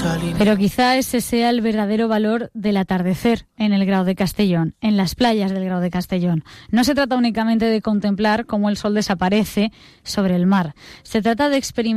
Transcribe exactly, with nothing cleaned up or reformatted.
Pero quizá ese sea el verdadero valor del atardecer en el Grao de Castellón, en las playas del Grao de Castellón. No se trata únicamente de contemplar cómo el sol desaparece sobre el mar. Se trata de experimentar